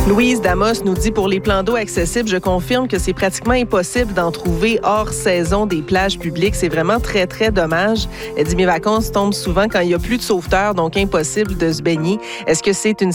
Louise Damos nous dit, pour les plans d'eau accessibles, je confirme que c'est pratiquement impossible d'en trouver hors saison des plages publiques. C'est vraiment très, très dommage. Elle dit, mes vacances tombent souvent quand il n'y a plus de sauveteurs, donc impossible de se baigner. Est-ce que c'est une